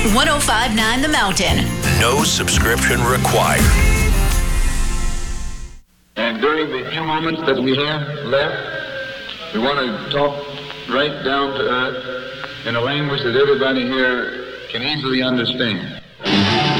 105.9 The Mountain. No subscription required. And during the few moments that we have left, we want to talk right down to earth in a language that everybody here can easily understand.